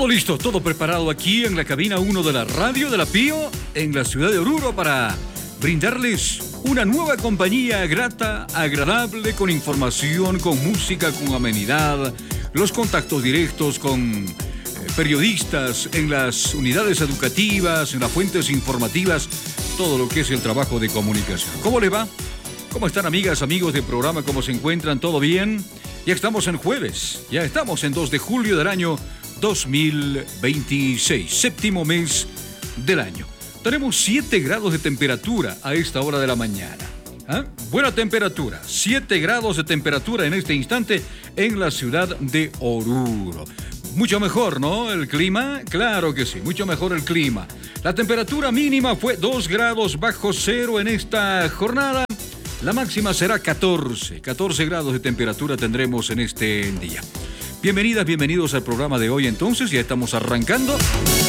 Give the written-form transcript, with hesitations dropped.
Todo listo, todo preparado aquí en la cabina 1 de la radio de la Pío, en la ciudad de Oruro, para brindarles una nueva compañía grata, agradable, con información, con música, con amenidad, los contactos directos con periodistas en las unidades educativas, en las fuentes informativas, todo lo que es el trabajo de comunicación. ¿Cómo le va? ¿Cómo están, amigas, amigos del programa? ¿Cómo se encuentran? ¿Todo bien? Ya estamos en jueves, ya estamos en 2 de julio del año 2026, séptimo mes del año. Tenemos 7 grados de temperatura a esta hora de la mañana. Buena temperatura, 7 grados de temperatura en este instante en la ciudad de Oruro. Mucho mejor, ¿no? El clima, claro que sí, mucho mejor el clima. La temperatura mínima fue 2 grados bajo cero en esta jornada. La máxima será 14 grados de temperatura tendremos en este día. Bienvenidas, bienvenidos al programa de hoy entonces, ya estamos arrancando.